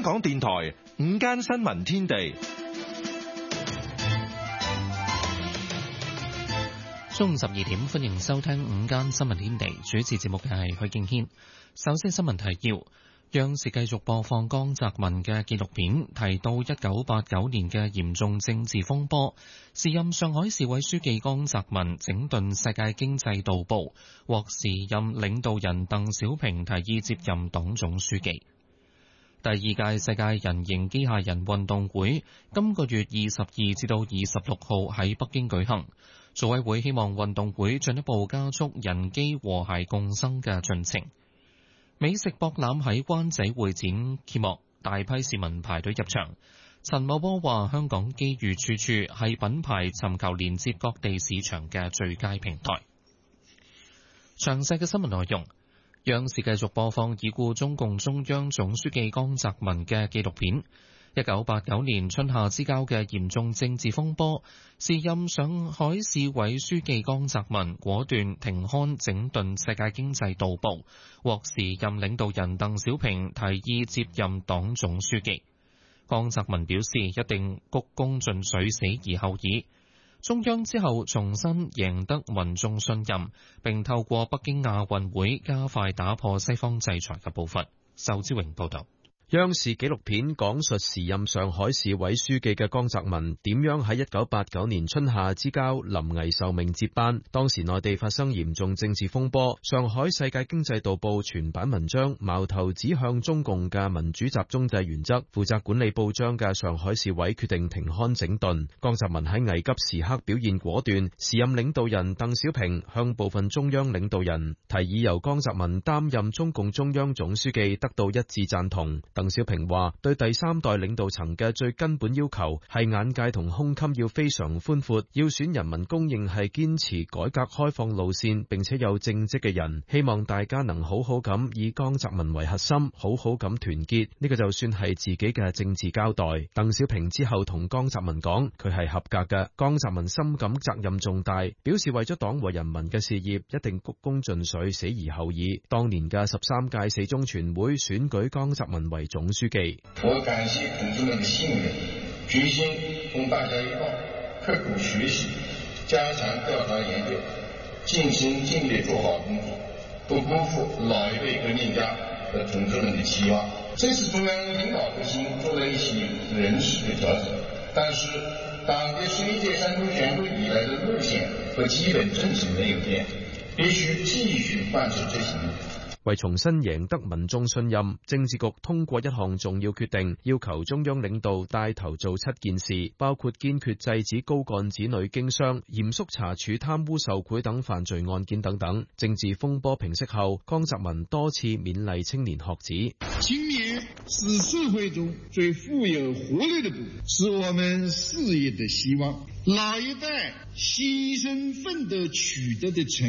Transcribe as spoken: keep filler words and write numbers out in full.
香港電台午間新聞天地， 中午十二點，歡迎收聽午間新聞天地。主持節目嘅係許敬軒。首先新聞提要：央視繼續播放江澤民嘅紀錄片，提到一九八九年嘅嚴重政治風波。時任上海市委書記江澤民整頓世界經濟道部，獲時任領導人鄧小平提議接任黨總書記。第二屆世界人形機械人運動會今個月二十二至到二十六號喺北京舉行。組委會希望運動會進一步加速人機和諧共生嘅進程。美食博覽喺灣仔會展揭幕，大批市民排隊入場。陳茂波話：香港機遇處處，係品牌尋求連接各地市場嘅最佳平台。詳細嘅新聞內容。央視繼續播放已故中共中央總書記江澤民嘅紀錄片。一九八九年春夏之交嘅嚴重政治風波，時任上海市委書記江澤民果斷停刊整頓世界經濟道部，獲時任領導人鄧小平提議接任黨總書記。江澤民表示一定鞠躬盡瘁，死而後已。中央之後重新贏得民眾信任，並透過北京亞運會加快打破西方制裁嘅步伐。仇志榮報道。 央視紀錄片講述時任上海市委書記嘅江澤民點樣喺一九八九年春夏之交臨危受命接班。當時內地發生嚴重政治風波，上海世界經濟道報全版文章矛頭指向中共嘅民主集中制原則，負責管理報章嘅上海市委決定停刊整頓。江澤民喺危急時刻表現果斷，時任領導人鄧小平向部分中央領導人提議由江澤民擔任中共中央總書記，得到一致贊同。鄧小平話：對第三代領導層嘅最根本要求係眼界同胸襟要非常寬闊，要選人民公認係堅持改革開放路線並且有正職嘅人。希望大家能好好咁以江澤民為核心，好好咁團結，呢個就算係自己嘅政治交代。鄧小平之後同江澤民講，佢係合格嘅。江澤民深感責任重大，表示為咗黨和人民嘅事業，一定鞠躬盡瘁，死而後已。當年嘅十三屆四中全會選舉江澤民為總書記。 我感謝同志們的信任、決心，同大家一道刻苦學習，加強調查研究，盡心盡力做好工作，不辜負老一輩革命家和同志們的期望。這次中央領導核心做了一些人事的調整，但是黨的十一屆三中全會以來的路線和基本政策沒有變，必須繼續貫徹執行。 為重新贏得民眾信任，政治局通過一項重要決定，要求中央領導帶頭做七件事，包括堅決制止高幹子女經商，嚴肅查處貪污受賄等犯罪案件等等。政治風波平息後，江澤民多次勉勵青年學子： 青年是社會中最富有活力的部分，是我們事業的希望。老一代犧牲奮鬥取得的成